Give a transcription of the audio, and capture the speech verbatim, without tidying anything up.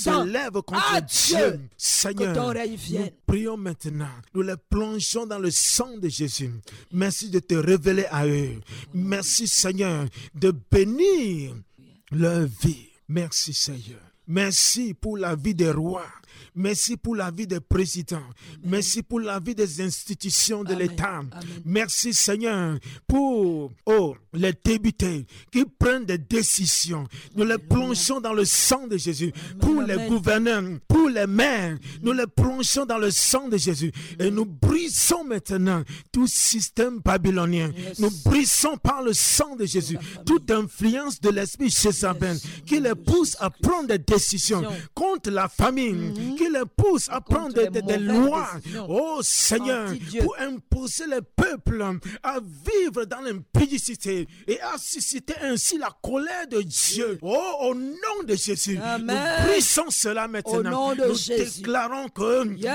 se lèvent contre Ah, Dieu. Dieu, Seigneur, que ton règne nous vienne. prions maintenant. Nous les plongeons dans le sang de Jésus. Merci de te révéler à eux. Merci Seigneur de bénir leur vie. Merci Seigneur. Merci pour la vie des rois. Merci pour la vie des présidents. Amen. Merci pour la vie des institutions de Amen. L'État. Amen. Merci Seigneur pour oh, les députés qui prennent des décisions. Nous Amen. Les plongeons dans le sang de Jésus. Amen. Pour Amen. Les gouverneurs, pour les maires, Amen. Nous les plongeons dans le sang de Jésus. Amen. Et nous brisons maintenant tout système babylonien. Yes. Nous brisons par le sang de Jésus toute influence de l'esprit Jézabel yes. qui les pousse à prendre des décisions contre la famille. Mm-hmm. Qui les pousse à prendre des, des, des lois, oh Seigneur, pour imposer les peuples à vivre dans l'impudicité et à susciter ainsi la colère de Dieu. Oh, au nom de Jésus, Amen. Nous brisons cela maintenant. Nous Jésus. Déclarons que